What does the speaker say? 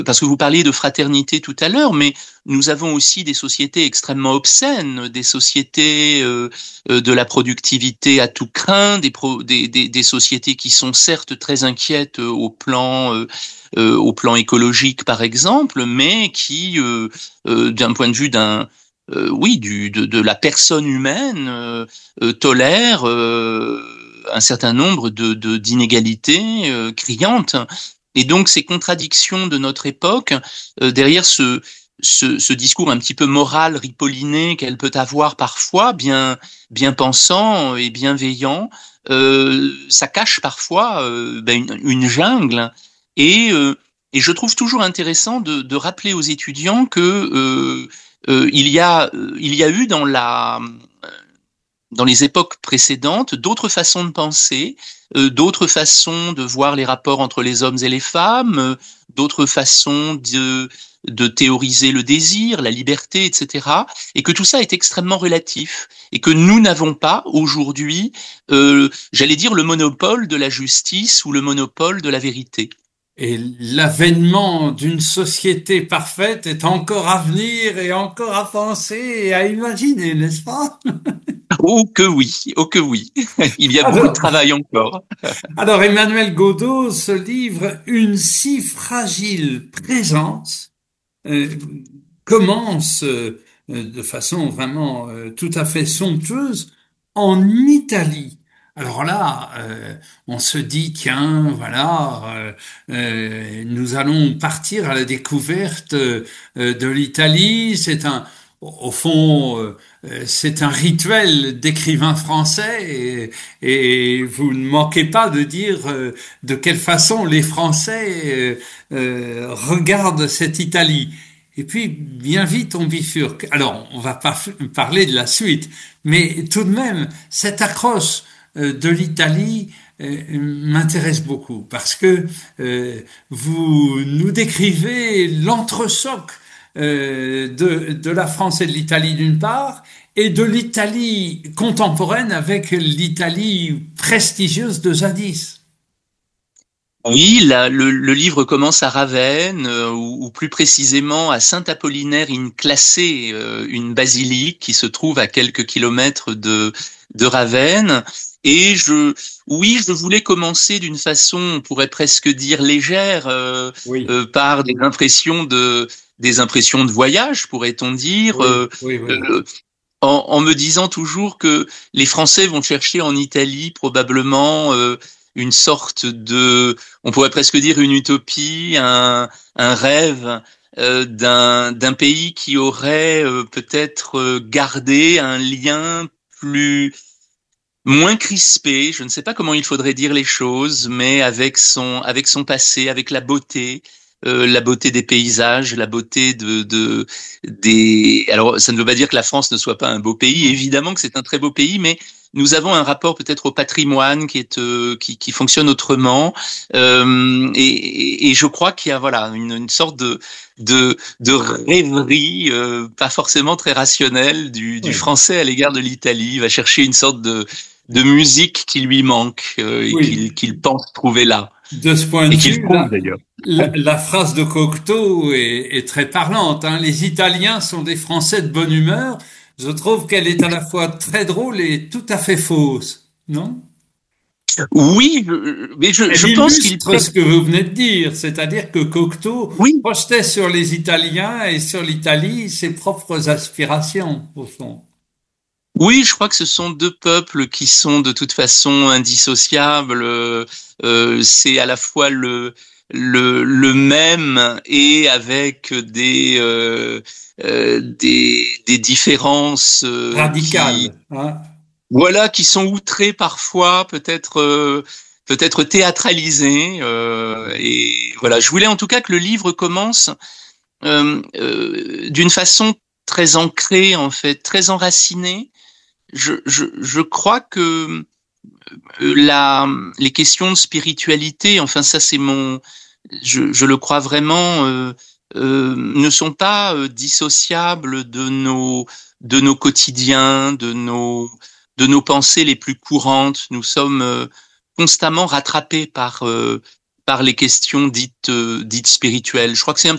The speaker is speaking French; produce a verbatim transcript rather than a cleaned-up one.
parce que vous parliez de fraternité tout à l'heure, mais nous avons aussi des sociétés extrêmement obscènes, des sociétés euh, de la productivité à tout crin, des, pro, des, des, des sociétés qui sont certes très inquiètes au plan euh, euh, au plan écologique par exemple, mais qui, euh, euh, d'un point de vue d'un euh, oui du de, de la personne humaine, euh, euh, tolèrent euh, un certain nombre de, de d'inégalités euh, criantes. Et donc ces contradictions de notre époque, euh, derrière ce Ce, ce discours un petit peu moral, ripolliné qu'elle peut avoir parfois, bien, bien pensant et bienveillant, euh, ça cache parfois euh, ben une, une jungle. Et, euh, et je trouve toujours intéressant de, de rappeler aux étudiants que euh, euh, il y a, il y a eu dans la dans les époques précédentes d'autres façons de penser, euh, d'autres façons de voir les rapports entre les hommes et les femmes, euh, d'autres façons de de théoriser le désir, la liberté, et cetera. Et que tout ça est extrêmement relatif et que nous n'avons pas aujourd'hui, euh, j'allais dire, le monopole de la justice ou le monopole de la vérité. Et l'avènement d'une société parfaite est encore à venir et encore à penser et à imaginer, n'est-ce pas? Oh que oui, oh que oui. Il y a beaucoup de Alors, travail encore. alors Emmanuel Godeau se livre une si fragile présence, euh, commence euh, de façon vraiment euh, tout à fait somptueuse en Italie. Alors là, euh, on se dit, tiens, voilà, euh, euh, nous allons partir à la découverte euh, de l'Italie. C'est un, au fond, euh, c'est un rituel d'écrivain français et, et vous ne manquez pas de dire euh, de quelle façon les Français euh, euh, regardent cette Italie. Et puis, bien vite, on bifurque. Alors, on va pas parler de la suite, mais tout de même, cette accroche euh, de l'Italie euh, m'intéresse beaucoup parce que euh, vous nous décrivez l'entrechoc euh, de, de la France et de l'Italie d'une part, et de l'Italie contemporaine avec l'Italie prestigieuse de jadis. Oui, la- le, le livre commence à Ravenne, euh, ou, ou plus précisément à Saint-Apollinaire in Classé, euh, une basilique qui se trouve à quelques kilomètres de, de Ravenne. Et je, oui, je voulais commencer d'une façon, on pourrait presque dire légère, euh, Oui, euh, par des impressions de, des impressions de voyage, pourrait-on dire, oui, euh, oui, oui. euh, en, en me disant toujours que les Français vont chercher en Italie probablement euh, une sorte de, on pourrait presque dire une utopie, un, un rêve euh, d'un d'un pays qui aurait euh, peut-être euh, gardé un lien plus moins crispé, je ne sais pas comment il faudrait dire les choses, mais avec son avec son passé, avec la beauté, euh, la beauté des paysages, la beauté de, de des. Alors, ça ne veut pas dire que la France ne soit pas un beau pays. Évidemment que c'est un très beau pays, mais nous avons un rapport peut-être au patrimoine qui est euh, qui, qui fonctionne autrement. Euh, et, et, et je crois qu'il y a voilà une, une sorte de de, de rêverie, euh, pas forcément très rationnelle, du, du Oui, français à l'égard de l'Italie. Il va chercher une sorte de de musique qui lui manque euh, et oui. qu'il qu'il pense trouver là De ce point de et qu'il vue, trouve la, d'ailleurs. la, la phrase de Cocteau est, est très parlante, hein. Les Italiens sont des Français de bonne humeur. Je trouve qu'elle est à la fois très drôle et tout à fait fausse, non? Oui, je- mais je, Elle je pense qu'il illustre perd. ce que vous venez de dire, c'est-à-dire que Cocteau Oui, projetait sur les Italiens et sur l'Italie ses propres aspirations, au fond. oui, je crois que ce sont deux peuples qui sont de toute façon indissociables. Euh, euh, c'est à la fois le le, le même et avec des euh, euh, des, des différences euh, qui Radical, hein? voilà qui sont outrées parfois, peut-être euh, peut-être théâtralisées. Euh, et voilà, je voulais en tout cas que le livre commence euh, euh, d'une façon très ancrée en fait, très enracinée. Je, je, je crois que euh, la, les questions de spiritualité, enfin ça c'est mon, je, je le crois vraiment, euh, euh, ne sont pas euh, dissociables de nos, de nos quotidiens, de nos, de nos pensées les plus courantes. Nous sommes euh, constamment rattrapés par, euh, par les questions dites, euh, dites spirituelles. Je crois que c'est un